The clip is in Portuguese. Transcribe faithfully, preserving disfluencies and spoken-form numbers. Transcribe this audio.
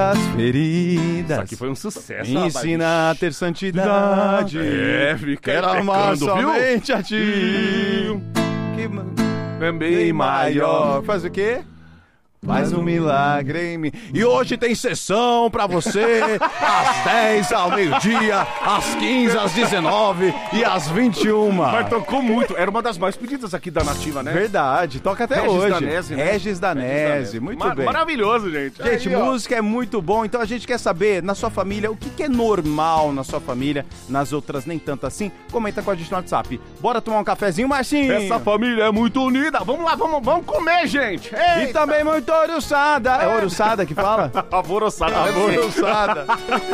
as feridas. Isso aqui foi um sucesso. Ensina a ter santidade. É, fica Quero amar pecando, viu? somente a ti. Que É bem maior. Faz o quê? Faz um milagre em mim. E hoje tem sessão pra você, às dez, ao meio-dia, às quinze, às dezenove e às vinte e uma. Mas tocou muito. Era uma das mais pedidas aqui da Nativa, né? Verdade, toca até Regis hoje. Danese, né? Regis Danese, muito Mar- bem. Maravilhoso, gente. Gente, Aí, ó. música é muito bom, então a gente quer saber, na sua família, o que, que é normal na sua família, nas outras nem tanto assim. Comenta com a gente no WhatsApp. Bora tomar um cafezinho, Marcinho? Essa família é muito unida. Vamos lá, vamos, vamos comer, gente. Eita. E também muito ouriçada. É ouriçada que fala? Alvoroçada. Alvoroçada.